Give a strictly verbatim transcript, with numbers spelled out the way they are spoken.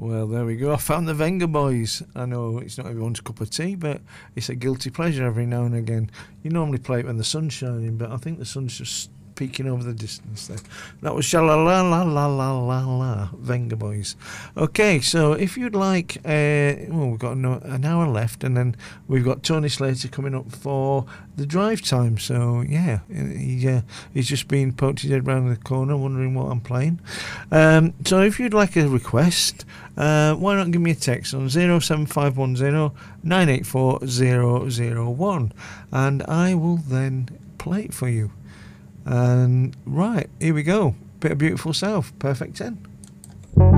Well, there we go. I found the Venga Boys. I know it's not everyone's cup of tea, but it's a guilty pleasure every now and again. You normally play it when the sun's shining, but I think the sun's just peeking over the distance there. That was Sha-la-la-la-la-la-la-la, Venga Boys. Okay, so if you'd like, uh, well, we've got an hour left, and then we've got Tony Slater coming up for the drive time. So, yeah, he, uh, he's just been poked his head round the corner, wondering what I'm playing. Um, so if you'd like a request, uh, why not give me a text on zero seven five one zero nine eight four zero zero one, and I will then play it for you. And right, here we go. Bit of Beautiful South, Perfect ten.